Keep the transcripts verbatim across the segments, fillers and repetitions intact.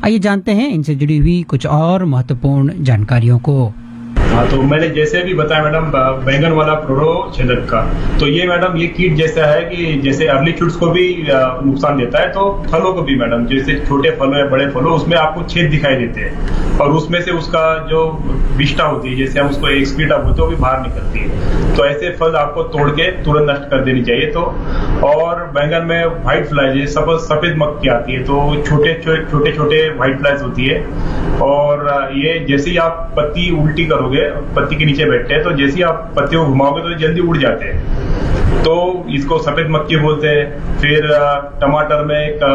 आइए जानते हैं इनसे जुड़ी हुई कुछ और महत्वपूर्ण जानकारियों को। हाँ, तो मैंने जैसे भी बताया मैडम बैंगन वाला प्रोडो छेदक का, तो ये मैडम ये कीट जैसा है कि जैसे अर्ली शूट्स को भी नुकसान देता है, तो फलों को भी मैडम, जैसे छोटे फलों या बड़े फलों उसमें आपको छेद दिखाई देते हैं और उसमें से उसका जो विष्ठा होती है, जैसे हम उसको एक्सक्रीटा बोलते हैं, वो भी बाहर निकलती है। तो ऐसे फल आपको तोड़ के तुरंत नष्ट कर देनी चाहिए। तो और बैंगन में व्हाइट फ्लाई जैसे सफेद मक्खी आती है, तो छोटे छोटे छोटे व्हाइट फ्लाइज होती है और ये जैसे ही आप पत्ती उल्टी करोगे, पत्ती के नीचे बैठते हैं, तो जैसे ही आप पत्ती को घुमाओगे तो जल्दी उड़ जाते हैं, तो इसको सफेद मक्खी बोलते हैं। फिर टमाटर में एक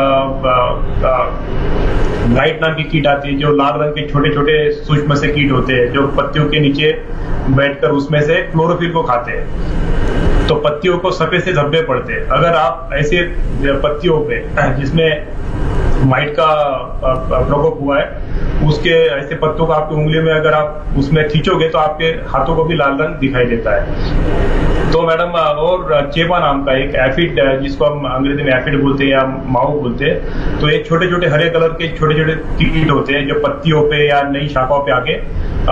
लाइट नाम की कीट आती है, जो लाल रंग के छोटे छोटे सूक्ष्म से कीट होते हैं, जो पत्तियों के नीचे बैठकर उसमें से क्लोरोफिल को खाते हैं, तो पत्तियों को सफेद से धब्बे पड़ते हैं। अगर आप ऐसे पत्तियों पे जिसमें माइट का प्रकोप हुआ है, उसके ऐसे पत्तों को आपकी उंगली में अगर आप उसमें खींचोगे तो आपके हाथों को भी लाल रंग दिखाई देता है। तो मैडम और चेपा नाम का एक एफिड, जिसको हम अंग्रेजी में एफिड बोलते हैं या माऊ बोलते हैं, तो ये छोटे छोटे हरे कलर के छोटे छोटे कीट होते हैं जो पत्तियों पे या नई शाखाओं पे आके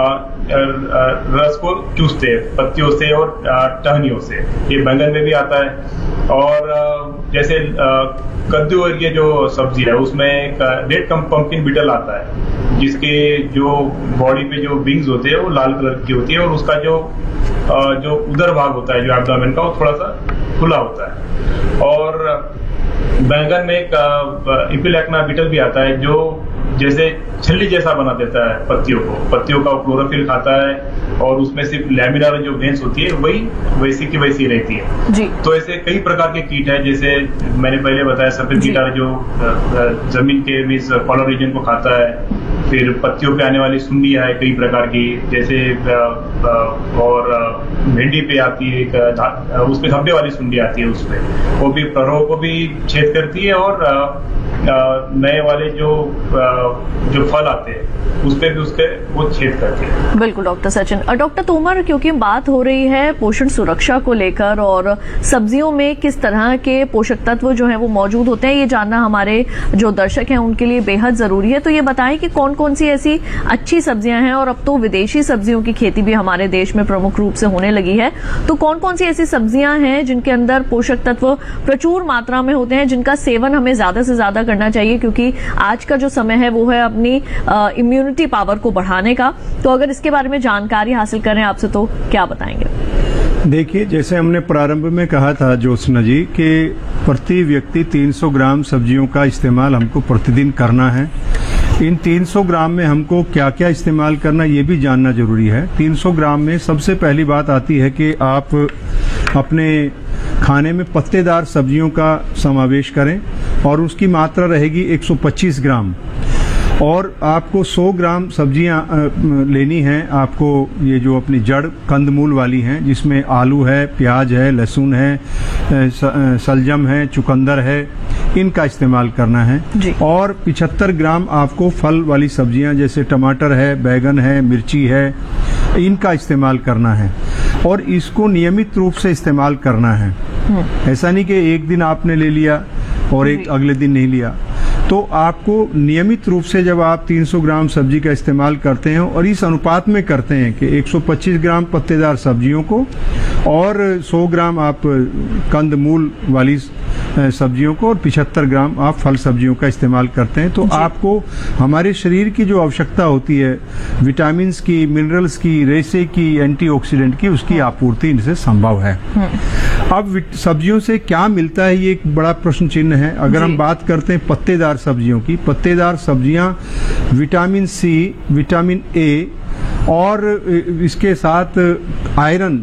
रस को चूसते हैं पत्तियों से और टहनियों से। ये बैंगन में भी आता है। और जैसे कद्दू और ये जो सब्जी है उसमें एक रेड पंपकिन बीटल आता है, जिसके जो बॉडी पे जो विंग्स होते हैं वो लाल कलर की होती है और उसका जो जो उदर भाग होता है, जो एब्डोमेन का, वो थोड़ा सा खुला होता है। और बैंगन में एक इपिलेक्ना बीटल भी आता है, जो जैसे छल्ली जैसा बना देता है पत्तियों को, पत्तियों का क्लोरोफिल खाता है और उसमें सिर्फ लैमिनार जो वेंस होती है वही वैसी की वैसी रहती है जी। तो ऐसे कई प्रकार के कीट है, जैसे मैंने पहले बताया सफेद कीटा जो जमीन के मीन्स कॉलर रीजन को खाता है। फिर पत्तियों पे आने वाली सुंडियां है कई प्रकार की, जैसे और भिंडी पे आती है, उस पे धब्बे वाली सुंडी आती है, उसपे वो भी प्ररोह को भी छेद करती है और नए वाले जो जो फल आते हैं उस पे भी उसके वो छेद करते हैं। बिल्कुल डॉक्टर सचिन। डॉक्टर तोमर, क्योंकि बात हो रही है पोषण सुरक्षा को लेकर और सब्जियों में किस तरह के पोषक तत्व जो हैं वो मौजूद होते हैं, ये जानना हमारे जो दर्शक हैं उनके लिए बेहद जरूरी है। तो ये बताएं कि कौन कौन सी ऐसी अच्छी सब्जियां हैं, और अब तो विदेशी सब्जियों की खेती भी हमारे देश में प्रमुख रूप से होने लगी है, तो कौन कौन सी ऐसी सब्जियां हैं जिनके अंदर पोषक तत्व प्रचुर मात्रा में होते हैं, जिनका सेवन हमें ज्यादा से ज्यादा करना चाहिए, क्योंकि आज का जो समय है वो है अपनी इम्यूनिटी पावर को बढ़ाने का। तो अगर इसके बारे में जानकारी हासिल करें आपसे तो क्या बताएंगे? देखिए, जैसे हमने प्रारंभ में कहा था ज्योत्सना जी कि प्रति व्यक्ति तीन सौ ग्राम सब्जियों का इस्तेमाल हमको प्रतिदिन करना है। इन तीन सौ ग्राम में हमको क्या क्या इस्तेमाल करना ये भी जानना जरूरी है। तीन सौ ग्राम में सबसे पहली बात आती है कि आप अपने खाने में पत्तेदार सब्जियों का समावेश करें और उसकी मात्रा रहेगी एक सौ पच्चीस ग्राम। और आपको सौ ग्राम सब्जियां लेनी हैं। आपको ये जो अपनी जड़ कंदमूल वाली हैं, जिसमें आलू है, प्याज है, लहसुन है, सलजम है, चुकंदर है, इनका इस्तेमाल करना है जी। और पचहत्तर ग्राम आपको फल वाली सब्जियां जैसे टमाटर है, बैगन है, मिर्ची है, इनका इस्तेमाल करना है और इसको नियमित रूप से इस्तेमाल करना है। ऐसा नहीं कि एक दिन आपने ले लिया और एक अगले दिन नहीं लिया। तो आपको नियमित रूप से जब आप तीन सौ ग्राम सब्जी का इस्तेमाल करते हैं और इस अनुपात में करते हैं कि एक सौ पच्चीस ग्राम पत्तेदार सब्जियों को और सौ ग्राम आप कंदमूल वाली सब्जियों को और पचहत्तर ग्राम आप फल सब्जियों का इस्तेमाल करते हैं, तो आपको हमारे शरीर की जो आवश्यकता होती है विटामिन की, मिनरल्स की, रेशे की, एंटीऑक्सीडेंट की, उसकी आपूर्ति इनसे संभव है। अब सब्जियों से क्या मिलता है, ये एक बड़ा प्रश्न चिन्ह है। अगर हम बात करते हैं पत्तेदार सब्जियों की, पत्तेदार सब्जियां विटामिन सी, विटामिन ए और इसके साथ आयरन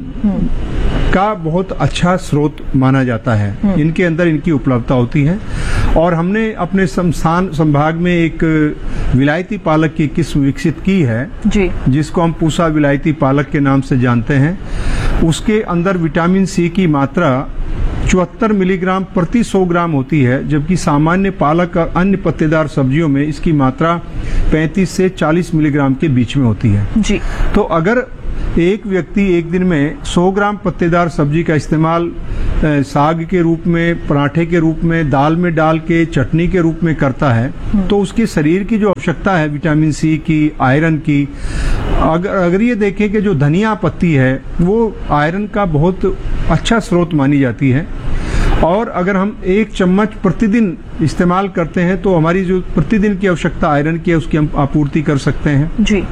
का बहुत अच्छा स्रोत माना जाता है। इनके अंदर इनकी उपलब्धता होती है। और हमने अपने संस्थान संभाग में एक विलायती पालक की किस्म विकसित की है जी। जिसको हम पूसा विलायती पालक के नाम से जानते हैं। उसके अंदर विटामिन सी की मात्रा चौहत्तर मिलीग्राम प्रति सौ ग्राम होती है, जबकि सामान्य पालक और अन्य पत्तेदार सब्जियों में इसकी मात्रा पैंतीस से चालीस मिलीग्राम के बीच में होती है जी। तो अगर एक व्यक्ति एक दिन में सौ ग्राम पत्तेदार सब्जी का इस्तेमाल साग के रूप में, पराठे के रूप में, दाल में डाल के चटनी के रूप में करता है, तो उसके शरीर की जो आवश्यकता है विटामिन सी की, आयरन की, अगर अगर ये देखें कि जो धनिया पत्ती है वो आयरन का बहुत अच्छा स्रोत मानी जाती है, और अगर हम एक चम्मच प्रतिदिन इस्तेमाल करते हैं तो हमारी जो प्रतिदिन की आवश्यकता आयरन की है उसकी हम आपूर्ति कर सकते हैं जी।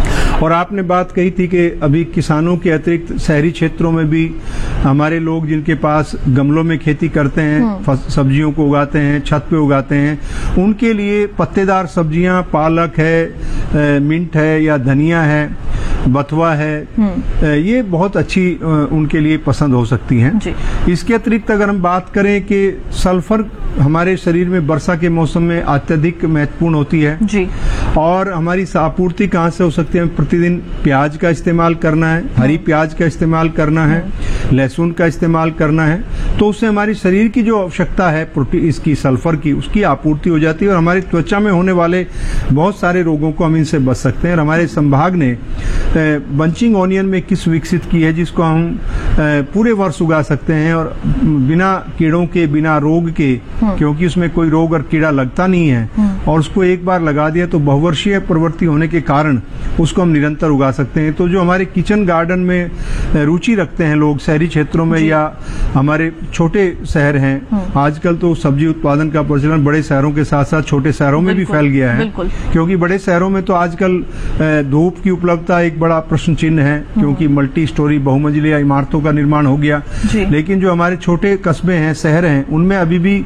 और आपने बात कही थी कि अभी किसानों के अतिरिक्त शहरी क्षेत्रों में भी हमारे लोग जिनके पास गमलों में खेती करते हैं, सब्जियों को उगाते हैं, छत पे उगाते हैं, उनके लिए पत्तेदार सब्जियां, पालक है, मिंट है या धनिया है, बथुआ है, ये बहुत अच्छी उनके लिए पसंद हो सकती हैं। इसके अतिरिक्त अगर हम बात करें कि सल्फर हमारे शरीर में वर्षा के मौसम में अत्यधिक महत्वपूर्ण होती है जी। और हमारी आपूर्ति कहाँ से हो सकती है? प्रतिदिन प्याज का इस्तेमाल करना है, हरी प्याज का इस्तेमाल करना है, लहसुन का इस्तेमाल करना है, तो उससे हमारी शरीर की जो आवश्यकता है प्रोटीन इसकी, सल्फर की, उसकी आपूर्ति हो जाती है और हमारी त्वचा में होने वाले बहुत सारे रोगों को हम इनसे बच सकते हैं। और हमारे संभाग ने बंचिंग ऑनियन में किस्म विकसित की है जिसको हम पूरे वर्ष उगा सकते हैं और बिना कीड़ों के, बिना रोग के, क्योंकि उसमें कोई रोग और कीड़ा लगता नहीं है, और उसको एक बार लगा दिया तो बहुवर्षीय प्रवृत्ति होने के कारण उसको हम निरंतर उगा सकते हैं। तो जो हमारे किचन गार्डन में रुचि रखते हैं लोग शहरी क्षेत्रों में या हमारे छोटे शहर हैं, आजकल तो सब्जी उत्पादन का प्रचलन बड़े शहरों के साथ साथ छोटे शहरों में भी फैल गया है, क्योंकि बड़े शहरों में तो आजकल धूप की उपलब्धता एक बड़ा प्रश्न चिन्ह है, क्योंकि मल्टी स्टोरी बहुमंजिला इमारतों का निर्माण हो गया। लेकिन जो हमारे छोटे कस्बे हैं, शहर हैं, उनमें अभी भी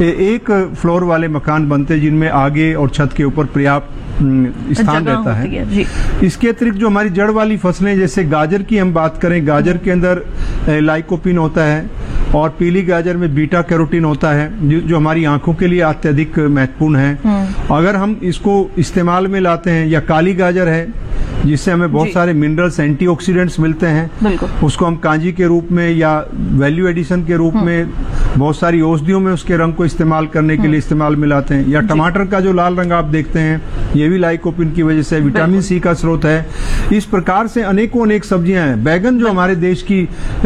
एक फ्लोर वाले मकान बनते हैं जिनमें आगे और छत के ऊपर पर्याप्त स्थान रहता है, है। इसके अतिरिक्त जो हमारी जड़ वाली फसलें, जैसे गाजर की हम बात करें, गाजर के अंदर लाइकोपिन होता है और पीली गाजर में बीटा कैरोटीन होता है जो हमारी आंखों के लिए अत्यधिक महत्वपूर्ण है। अगर हम इसको इस्तेमाल में लाते हैं, या काली गाजर है जिससे हमें बहुत सारे मिनरल्स, एंटीऑक्सीडेंट्स मिलते हैं, उसको हम कांजी के रूप में या वैल्यू एडिशन के रूप में बहुत सारी औषधियों में उसके रंग को इस्तेमाल करने के लिए इस्तेमाल में लाते हैं। या टमाटर का जो लाल रंग आप देखते हैं, ये भी लाइकोपिन की वजह से विटामिन सी का स्रोत है। इस प्रकार से अनेकों अनेक सब्जियां हैं। बैगन जो हमारे देश की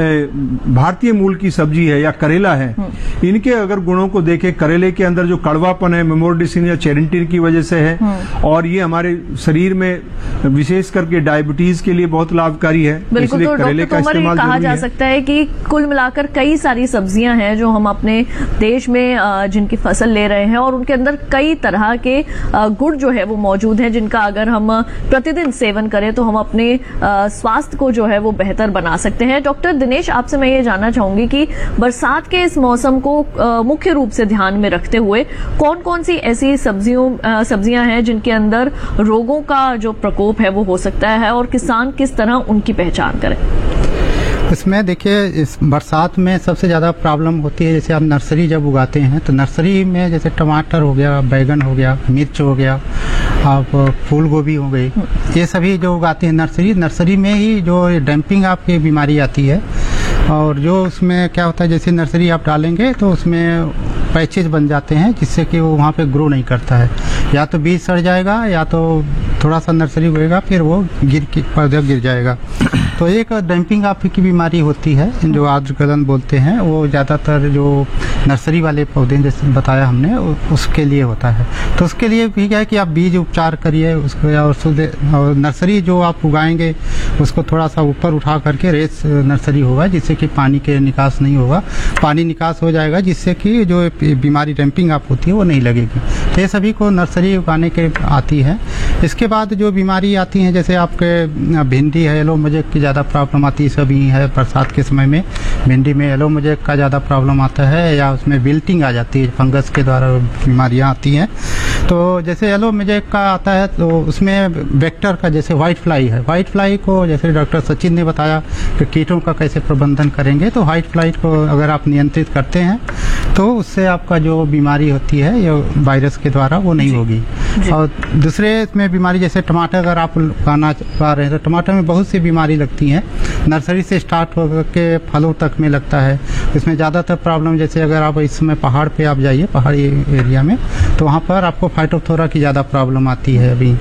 भारतीय मूल की सब्जी है, या करेला है, इनके अगर गुणों को देखें, करेले के अंदर जो कड़वापन है मेमोरिडिसिन या चेरेंटिन की वजह से है, और ये हमारे शरीर में विशेष करके डायबिटीज के लिए बहुत लाभकारी है, इसलिए तो करेले का इस्तेमाल कहा जा सकता है कि कुल मिलाकर कई सारी सब्जियां हैं जो हम अपने देश में जिनकी फसल ले रहे हैं, और उनके अंदर कई तरह के गुण जो है वो मौजूद हैं, जिनका अगर हम प्रतिदिन सेवन करें तो हम अपने स्वास्थ्य को जो है वो बेहतर बना सकते हैं। डॉक्टर दिनेश, आपसे मैं ये जानना चाहूंगी कि बरसात के इस मौसम को मुख्य रूप से ध्यान में रखते हुए कौन कौन सी ऐसी सब्जियों सब्जियां हैं जिनके अंदर रोगों का जो प्रकोप है वो हो सकता है, और किसान किस तरह उनकी पहचान करें? इसमें देखिए, इस बरसात में सबसे ज़्यादा प्रॉब्लम होती है, जैसे आप नर्सरी जब उगाते हैं तो नर्सरी में जैसे टमाटर हो गया, बैगन हो गया, मिर्च हो गया, आप फूल गोभी हो गई, ये सभी जो उगाते हैं नर्सरी नर्सरी में ही जो डंपिंग आपकी बीमारी आती है। और जो उसमें क्या होता है, जैसे नर्सरी आप डालेंगे तो उसमें पैचेज बन जाते हैं जिससे कि वो वहाँ पे ग्रो नहीं करता है, या तो बीज सड़ जाएगा या तो थोड़ा सा नर्सरी होएगा फिर वो गिर पौधा गिर जाएगा। तो एक डंपिंग आप की बीमारी होती है जो आर्द्र गलन बोलते हैं, वो ज़्यादातर जो नर्सरी वाले पौधे जैसे बताया हमने उसके लिए होता है। तो उसके लिए भी क्या है कि आप बीज उपचार करिए उसको, और नर्सरी जो आप उगाएंगे उसको थोड़ा सा ऊपर उठा करके रेस नर्सरी होगा जिससे कि पानी के निकास नहीं होगा, पानी निकास हो जाएगा जिससे कि जो बीमारी डंपिंग आप होती है वो नहीं लगेगी। तो ये सभी को नर्सरी उगाने के आती है। इसके बाद जो बीमारी आती है, जैसे आपके भिंडी है, येलो मोजेक की ज़्यादा प्रॉब्लम आती है, सभी है बरसात के समय में भिंडी में येलो मोजेक का ज़्यादा प्रॉब्लम आता है, या उसमें विल्टिंग आ जाती है, फंगस के द्वारा बीमारियाँ आती हैं। तो जैसे येलो मोजेक का आता है तो उसमें वेक्टर का, जैसे व्हाइट फ्लाई है, व्हाइट फ्लाई को जैसे डॉक्टर सचिन ने बताया कि कीटों का कैसे प्रबंधन करेंगे, तो व्हाइट फ्लाई को अगर आप नियंत्रित करते हैं तो उससे आपका जो बीमारी होती है ये वायरस के द्वारा वो नहीं होगी। और दूसरे इसमें बीमारी जैसे टमाटर अगर आप उगाना चाह रहे हैं तो टमाटर में बहुत सी बीमारी लगती हैं, नर्सरी से स्टार्ट होकर के फलों तक में लगता है। इसमें ज़्यादातर प्रॉब्लम, जैसे अगर आप इस समय पहाड़ पे आप जाइए, पहाड़ी एरिया में, तो वहाँ पर आपको फाइटोप्थोरा की ज़्यादा प्रॉब्लम आती है अभी।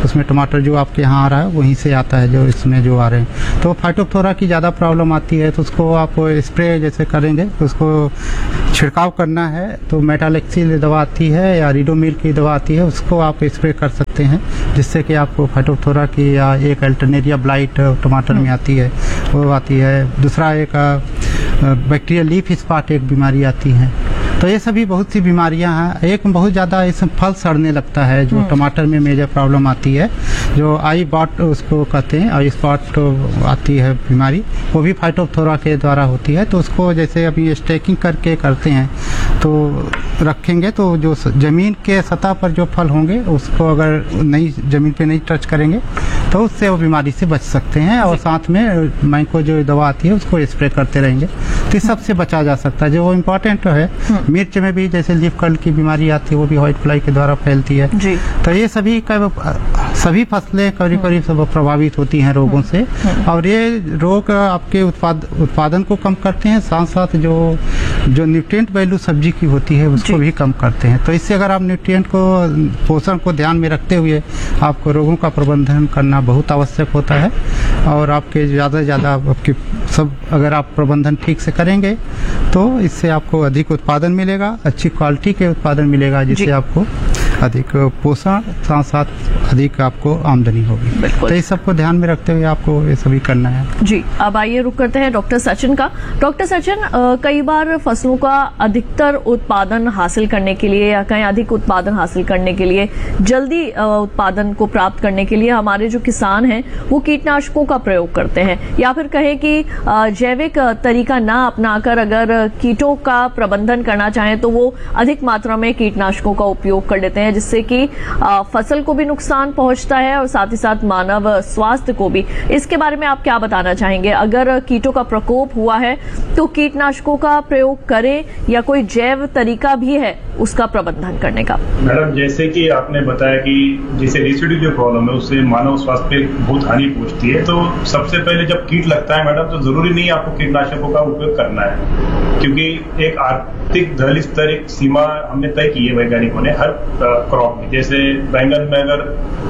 उसमें टमाटर जो आपके यहाँ आ रहा है वहीं से आता है, जो इसमें जो आ रहे हैं। तो फाइटोप्थोरा की ज़्यादा प्रॉब्लम आती है, तो उसको आप स्प्रे जैसे करेंगे तो उसको छिड़काव करना है तो मेटालेक्सिल दवा आती है या रिडोमिल की दवा आती है, उसको आप स्प्रे कर सकते हैं, जिससे कि आपको फाइटोप्थोरा की या एक अल्टरनेरिया ब्लाइट टमाटर में आती है वो आती है। दूसरा एक बैक्टीरियल लीफ स्पॉट एक बीमारी आती है। तो ये सभी बहुत सी बीमारियां हैं। एक बहुत ज़्यादा इसमें फल सड़ने लगता है, जो टमाटर में मेजर प्रॉब्लम आती है, जो आई बॉट उसको कहते हैं, आई स्पॉट आती है बीमारी, वो भी फाइटोप्थोरा के द्वारा होती है। तो उसको जैसे अभी स्टेकिंग करके करते हैं तो रखेंगे तो जो ज़मीन के सतह पर जो फल होंगे उसको अगर नहीं ज़मीन पे नहीं टच करेंगे तो उससे वो बीमारी से बच सकते हैं। और साथ में मैंको जो दवा आती है उसको स्प्रे करते रहेंगे तो इस सबसे बचा जा सकता है। जो वो इम्पोर्टेंट है, मिर्च में भी जैसे लीफ कर्ल की बीमारी आती है, वो भी व्हाइट फ्लाई के द्वारा फैलती है जी। तो ये सभी का सभी फसलें करीब करीब सब प्रभावित होती हैं रोगों से, और ये रोग आपके उत्पाद उत्पादन को कम करते हैं, साथ साथ जो जो न्यूट्रिएंट वैल्यू सब्जी की होती है उसको भी कम करते हैं। तो इससे अगर आप न्यूट्रिएंट को पोषण को ध्यान में रखते हुए आपको रोगों का प्रबंधन करना बहुत आवश्यक होता है, और आपके ज़्यादा से ज़्यादा आपके सब अगर आप प्रबंधन ठीक से करेंगे तो इससे आपको अधिक उत्पादन मिलेगा, अच्छी क्वालिटी के उत्पादन मिलेगा, जिससे आपको अधिक पोषण साथ साथ अधिक आपको आमदनी होगी। तो इस सबको ध्यान में रखते हुए आपको ये सभी करना है जी। अब आइए रुक करते हैं डॉक्टर सचिन का। डॉक्टर सचिन, कई बार फसलों का अधिकतर उत्पादन हासिल करने के लिए या कहीं अधिक उत्पादन हासिल करने के लिए, जल्दी उत्पादन को प्राप्त करने के लिए हमारे जो किसान हैं वो कीटनाशकों का प्रयोग करते हैं, या फिर कहें कि जैविक तरीका ना अपनाकर अगर कीटों का प्रबंधन करना चाहें तो वो अधिक मात्रा में कीटनाशकों का उपयोग कर लेते हैं, जिससे कि फसल को भी नुकसान पहुंचता है और साथ ही साथ मानव स्वास्थ्य को भी। इसके बारे में आप क्या बताना चाहेंगे? अगर कीटों का प्रकोप हुआ है तो कीटनाशकों का प्रयोग करें या कोई जैव तरीका भी है उसका प्रबंधन करने का? मैडम, जैसे कि आपने बताया कि जैसे रेसिड्यू जो प्रॉब्लम है उससे मानव स्वास्थ्य पे बहुत हानि पहुंचती है, तो सबसे पहले जब कीट लगता है मैडम तो जरूरी नहीं आपको कीटनाशकों का उपयोग करना है, क्योंकि एक आर्थिक दहली स्तर एक सीमा हमने तय की है वैज्ञानिकों ने हर क्रॉप में। जैसे बैंगन में अगर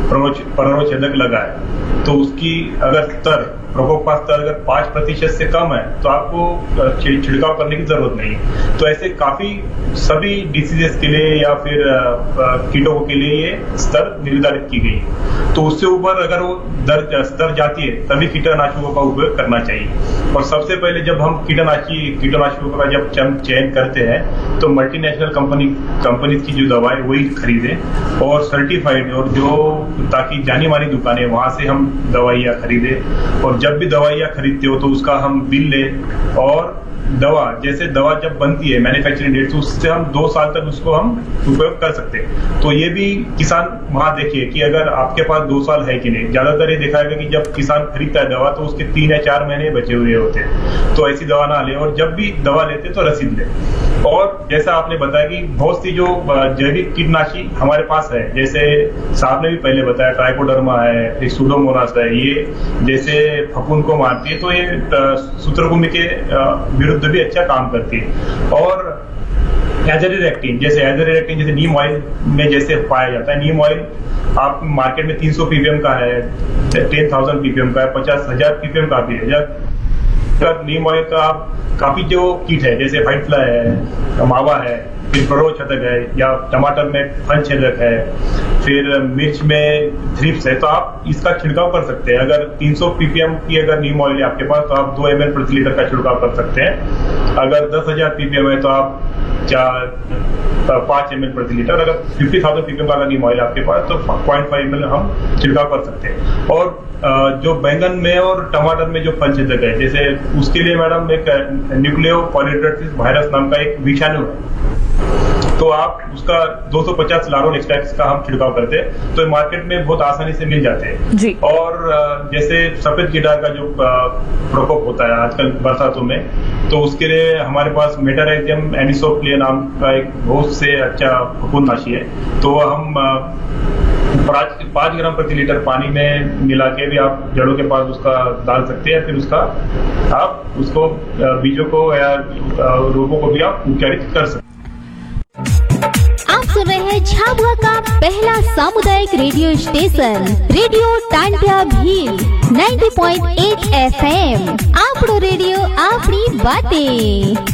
पर्णछेदक लगा है तो उसकी अगर स्तर प्रकोप का स्तर अगर पांच प्रतिशत से कम है तो आपको छिड़काव करने की जरूरत नहीं है। तो ऐसे काफी सभी डिसीजेस के लिए या फिर कीटों के लिए ये स्तर निर्धारित की गई है। तो उससे ऊपर अगर वो दर स्तर जाती है तभी कीटनाशकों का उपयोग करना चाहिए। और सबसे पहले जब हम कीटनाशी कीटनाशकों का जब चयन करते हैं तो मल्टीनेशनल कंपनी कंपनी की जो दवाएं वही खरीदें और सर्टिफाइड, और जो ताकि जानी मानी दुकानें वहां से हम दवाइयां खरीदें। और जब भी दवाइयां खरीदते हो तो उसका हम बिल लें, और दवा जैसे दवा जब बनती है मैन्युफैक्चरिंग डेट से उससे हम दो साल तक उसको हम उपयोग कर सकते हैं। तो ये भी किसान वहां देखिए कि अगर आपके पास दो साल है कि नहीं। ज्यादातर ये देखा है कि जब किसान खरीदता है दवा तो उसके तीन या चार महीने बचे हुए होते हैं, तो ऐसी दवा ना ले, और जब भी दवा लेते तो रसीद ले। और जैसा आपने बताया कि बहुत सी जो जैविक कीटनाशी हमारे पास है, जैसे साहब ने भी पहले बताया ट्राइकोडर्मा है, सूडोमोनास है, ये जैसे फफूंद को मारती है, तो ये सूत्रकृमि के विरुद्ध भी अच्छा काम करती है। और एजरिडक्टिन जैसे एजरिडक्टिन जैसे नीम ऑयल में जैसे पाया जाता है, नीम ऑयल आप मार्केट में तीन सौ पीपीएम का है, टेन थाउजेंड पीपीएम का है, पचास हजार पीपीएम का भी है। जब नीम ऑयल का काफी जो कीट है जैसे व्हाइट फ्लाई है, मावा है, फिर पर्णछेदक है, या टमाटर में फल छेदक है, फिर मिर्च में थ्रिप्स है, तो आप इसका छिड़काव कर सकते हैं। अगर तीन सौ पीपीएम की अगर नीम ऑयल है आपके पास तो आप दो एम एल प्रति लीटर का छिड़काव कर सकते हैं। अगर दस हजार पीपीएम है तो आप चार पांच एम एल प्रति लीटर। अगर फिफ्टी थाउजेंड पीपीएम का नीम ऑयल आपके पास तो पॉइंट फाइव एम एल हम छिड़काव कर सकते हैं। और जो बैंगन में और टमाटर में जो फल छेदक है जैसे उसके लिए मैडम एक न्यूक्लियो पॉलीट्रेटिस वायरस नाम का एक विषाणु है, तो आप उसका दो सौ पचास लारोल एक्सट्रैक्ट का हम छिड़काव करते हैं, तो मार्केट में बहुत आसानी से मिल जाते हैं जी। और जैसे सफेद कीड़ा का जो प्रकोप होता है आजकल बरसातों में, तो उसके लिए हमारे पास मेटाराइजियम एनिसोप्लिया नाम का एक बहुत से अच्छा फफूंदनाशी है, तो हम पांच ग्राम प्रति लीटर पानी में मिला के भी आप जड़ों के पास उसका डाल सकते हैं। फिर उसका आप उसको बीजों को या रोगों को भी आप उपचारित कर सकते हैं। आप आप सुन रहे हैं झाबुआ का पहला सामुदायिक radio station radio Tantia Bhil नब्बे पॉइंट आठ एफ एम। आपड़ो रेडियो आपड़ी बातें।